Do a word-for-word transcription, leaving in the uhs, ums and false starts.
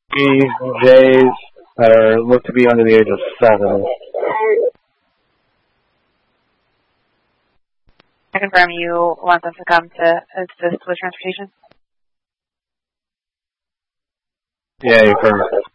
Jays that are look to be under the age of seven. I confirm you want them to come to assist with transportation? Yeah, you confirm.